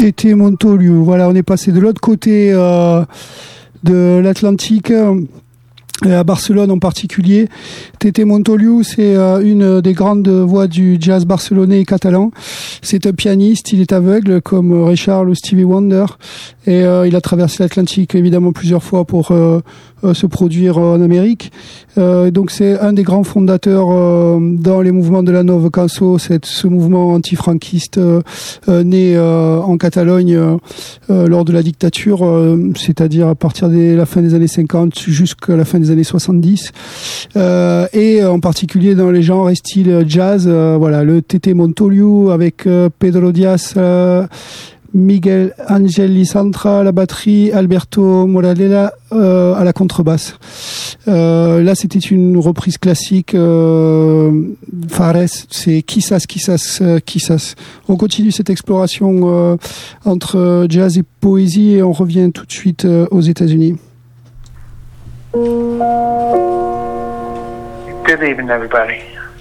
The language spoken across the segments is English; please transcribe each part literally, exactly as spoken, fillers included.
Tété Montoliu. Voilà, on est passé de l'autre côté euh, de l'Atlantique. À Barcelone en particulier. Tété Montoliu, c'est euh, une des grandes voix du jazz barcelonais et catalan. C'est un pianiste, il est aveugle comme Ray Charles ou Stevie Wonder et euh, il a traversé l'Atlantique évidemment plusieurs fois pour euh, euh, se produire en Amérique. Euh, donc c'est un des grands fondateurs euh, dans les mouvements de la Nova Cançó, c'est ce mouvement antifranquiste euh, euh, né euh, en Catalogne euh, euh, lors de la dictature, euh, c'est-à-dire à partir de la fin des années cinquante jusqu'à la fin des années soixante-dix, euh, et en particulier dans les genres et styles jazz. Euh, voilà, le Tété Montoliu avec euh, Pedro Diaz, euh, Miguel Ángel Lisantra à la batterie, Alberto Moraleda euh, à la contrebasse. Euh, là, c'était une reprise classique. Euh, Fares, c'est Quizás, Quizás, euh, Quizás. On continue cette exploration euh, entre jazz et poésie et on revient tout de suite euh, aux États-Unis. Good evening, everybody.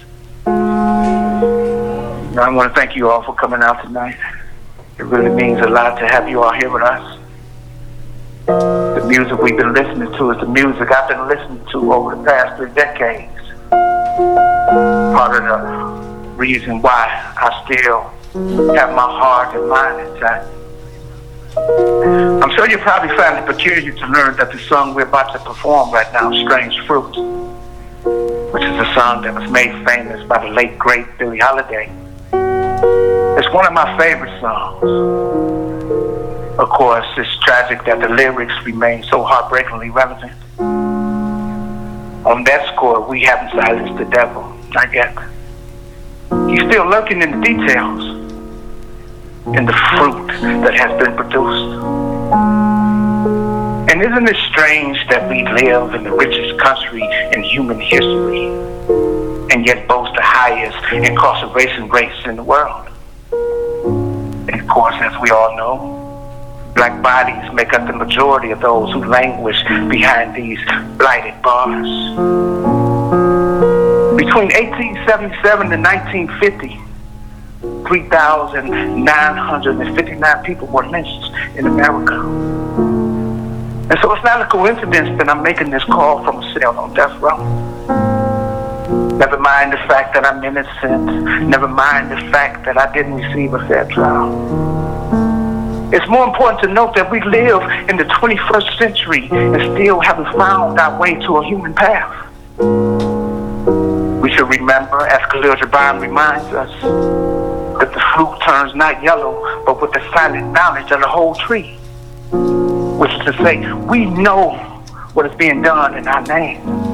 I want to thank you all for coming out tonight. It really means a lot to have you all here with us. The music we've been listening to is the music I've been listening to over the past three decades. Part of the reason why I still have my heart and mind intact. I'm sure you probably find it peculiar to learn that the song we're about to perform right now, Strange Fruit, which is a song that was made famous by the late, great Billie Holiday. It's one of my favorite songs. Of course, it's tragic that the lyrics remain so heartbreakingly relevant. On that score, we haven't silenced the devil, not yet. He's still lurking in the details, in the fruit that has been produced. And isn't it strange that we live in the richest country in human history and yet boast the highest incarceration rates in the world? And of course, as we all know, black bodies make up the majority of those who languish behind these blighted bars. Between eighteen seventy-seven and nineteen fifty, three thousand nine hundred fifty-nine people were lynched in America. And so it's not a coincidence that I'm making this call from a cell on death row. Never mind the fact that I'm innocent. Never mind the fact that I didn't receive a fair trial. It's more important to note that we live in the twenty-first century and still haven't found our way to a human path. We should remember, as Khalil Gibran reminds us, that the fruit turns not yellow, but with the silent knowledge of the whole tree. Which is to say, we know what is being done in our name.